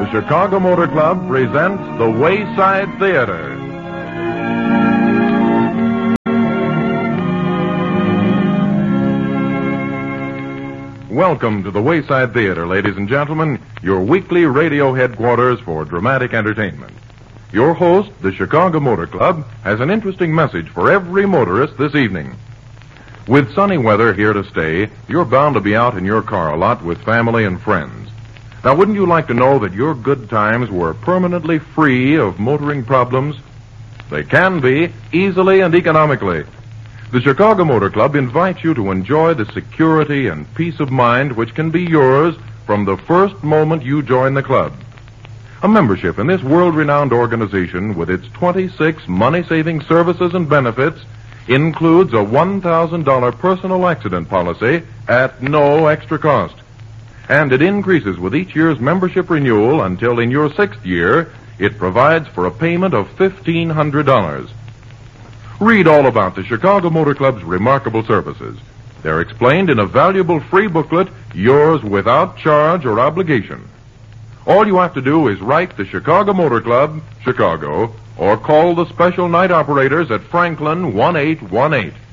The Chicago Motor Club presents The Wayside Theater. Welcome to the Wayside Theater, ladies and gentlemen, your weekly radio headquarters for dramatic entertainment. Your host, the Chicago Motor Club, has an interesting message for every motorist this evening. With sunny weather here to stay, you're bound to be out in your car a lot with family and friends. Now, wouldn't you like to know that your good times were permanently free of motoring problems? They can be, easily and economically. The Chicago Motor Club invites you to enjoy the security and peace of mind which can be yours from the first moment you join the club. A membership in this world-renowned organization with its 26 money-saving services and benefits includes a $1,000 personal accident policy at no extra cost. And it increases with each year's membership renewal until in your 6th year, it provides for a payment of $1,500. Read all about the Chicago Motor Club's remarkable services. They're explained in a valuable free booklet, yours without charge or obligation. All you have to do is write the Chicago Motor Club, Chicago, or call the special night operators at Franklin 1818.